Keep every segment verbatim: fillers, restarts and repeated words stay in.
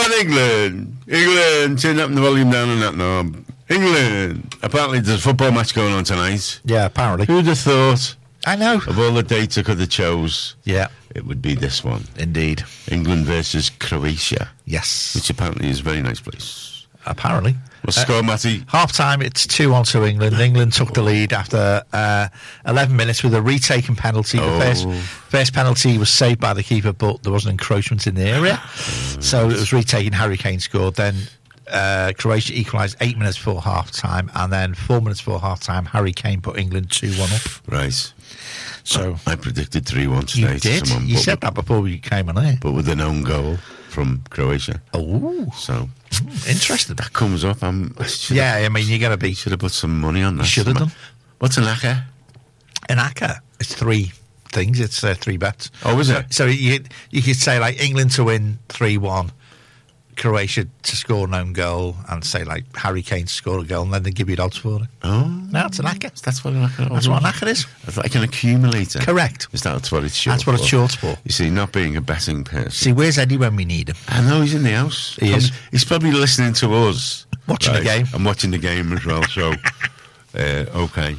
on, England. England. Turn up the volume down on that knob. England. Apparently there's a football match going on tonight. Yeah, apparently. Who'd have thought? I know. Of all the dates I could have chose, yeah, it would be this one. Indeed. England versus Croatia. Yes. Which apparently is a very nice place. Apparently. What's the score, Matty? Half time, it's two one to England. England took the lead after uh, eleven minutes with a retaken penalty. Oh. The first, first penalty was saved by the keeper, but there was an encroachment in the area. So it was retaken. Harry Kane scored. Then uh, Croatia equalised eight minutes before half time. And then four minutes before half time, Harry Kane put England two one up. Right. So I, I predicted three one today. You did? To someone, you but, said that before we came on air. But with an own goal from Croatia. Oh. So. Mm, interesting. That comes up. I'm, I yeah, I mean, you're going to be... Should have put some money on that. Should have done. What's an acca? An acca? It's three things. It's uh, three bets. Oh, is so, it? So you you could say, like, England to win three one, Croatia to score an own goal, and say, like, Harry Kane to score a goal, and then they give you odds for it. Oh. No, it's an acca. That's what an acca is. That's what an acca is. It's like an accumulator. Correct. Is that what it's short That's what for? it's short for. You see, not being a betting person. See, where's Eddie when we need him? I know, he's in the house. He probably, is. He's probably listening to us. Watching right? the game. I'm watching the game as well, so, uh, okay.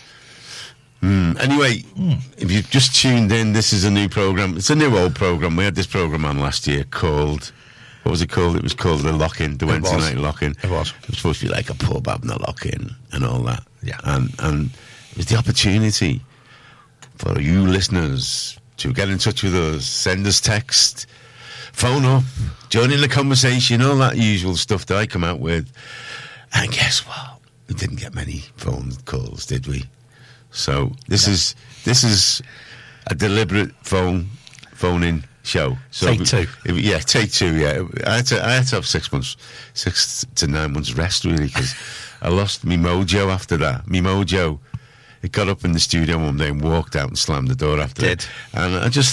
Mm. Anyway, mm. if you've just tuned in, this is a new programme. It's a new old programme. We had this programme on last year called... What was it called? It was called the Lock-In, the Wednesday night Lock-In. It was. It was supposed to be like a pub having a lock-in and all that. Yeah. And, and it was the opportunity for you listeners to get in touch with us, send us text, phone up, join in the conversation, all that usual stuff that I come out with. And guess what? We didn't get many phone calls, did we? So this no. is this is a deliberate phone phone-in show. So take two. It, yeah, take two, yeah. I had, to, I had to have six months, six to nine months rest, really, because I lost me mojo after that. Me mojo, it got up in the studio one day and walked out and slammed the door after Did. it. And I just